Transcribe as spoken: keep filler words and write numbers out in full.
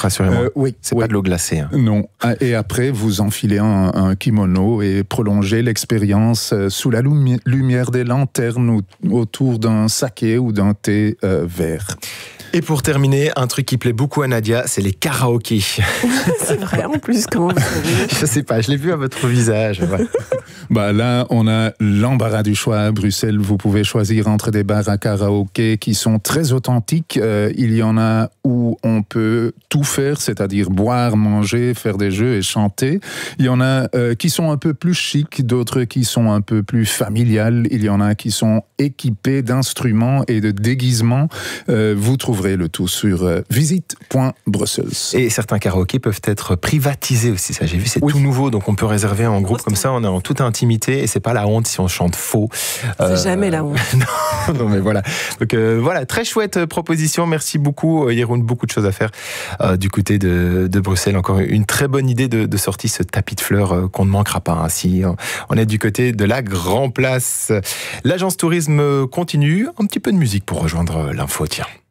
rassurez-moi. Euh, oui. C'est oui. pas de l'eau glacée. Hein. Non. Et après, vous enfilez un, un kimono et prolongez l'expérience sous la lumi- lumière des lanternes ou, autour d'un saké ou d'un thé euh, vert. Et pour terminer, un truc qui plaît beaucoup à Nadia, c'est les karaokés. C'est vrai en plus, comment vous savez? Je sais pas, je l'ai vu à votre visage. Ouais. Bah là, on a l'embarras du choix à Bruxelles. Vous pouvez choisir entre des bars à karaoké qui sont très authentiques. Euh, il y en a où on peut tout faire, c'est-à-dire boire, manger, faire des jeux et chanter. Il y en a euh, qui sont un peu plus chics, d'autres qui sont un peu plus familiales. Il y en a qui sont équipés d'instruments et de déguisements. Euh, vous trouverez le tout sur euh, visite point brussels. Et certains karaokés peuvent être privatisés aussi, ça j'ai vu, c'est oui. tout nouveau, donc on peut réserver en groupe comme ça, on est en toute intimité et c'est pas la honte si on chante faux. C'est euh... jamais la honte. non, non mais voilà. Donc euh, voilà, très chouette proposition, merci beaucoup Jeroen, beaucoup de choses à faire euh, du côté de, de Bruxelles. Encore une très bonne idée de, de sortie, ce tapis de fleurs euh, qu'on ne manquera pas. Hein, si on est du côté de la Grand Place. L'agence tourisme continue, un petit peu de musique pour rejoindre l'info, tiens.